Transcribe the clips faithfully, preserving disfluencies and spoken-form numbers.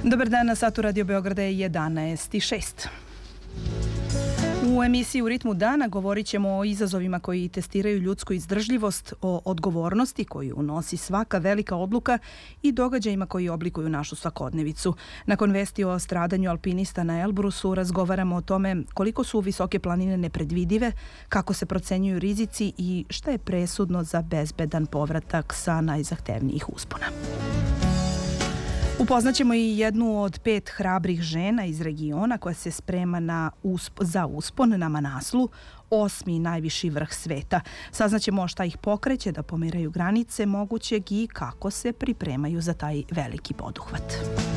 Dobar dan, na satu Radio Beograda je jedanaest i šest. U emisiji U ritmu dana govorit ćemo o izazovima koji testiraju ljudsku izdržljivost, o odgovornosti koju nosi svaka velika odluka i događajima koji oblikuju našu svakodnevicu. Nakon vesti o stradanju alpinista na Elbrusu razgovaramo o tome koliko su visoke planine nepredvidive, kako se procenjuju rizici i šta je presudno za bezbedan povratak sa najzahtevnijih uspona. Upoznaćemo i jednu od pet hrabrih žena iz regiona koja se sprema na usp za uspon na Manaslu, osmi najviši vrh sveta. Saznaćemo šta ih pokreće da pomeraju granice mogućeg i kako se pripremaju za taj veliki poduhvat.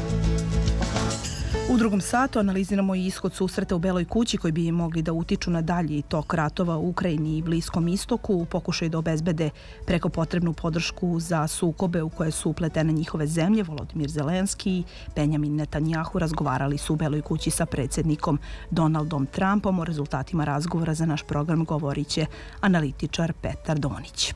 U drugom satu analiziramo i ishod susreta u Beloj kući koji bi mogli da utiču na dalji tok ratova u Ukrajini i Bliskom istoku u pokušaju da obezbede preko potrebnu podršku za sukobe u koje su upletene njihove zemlje. Volodimir Zelenski i Benjamin Netanjahu razgovarali su u Beloj kući sa predsjednikom Donaldom Trumpom. O rezultatima razgovora za naš program govorit će analitičar Petar Donić.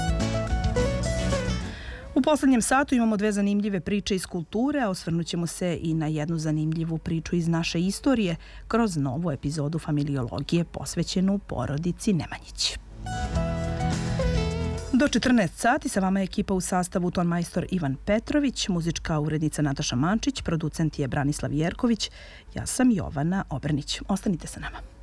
U poslednjem satu imamo dve zanimljive priče iz kulture, a osvrnut ćemo se i na jednu zanimljivu priču iz naše istorije kroz novu epizodu familiologije posvećenu porodici Nemanjić. Do četrnaest sati sa vama je ekipa u sastavu tonmajstor Ivan Petrović, muzička urednica Nataša Mančić, producent je Branislav Jerković, ja sam Jovana Obrnić. Ostanite sa nama.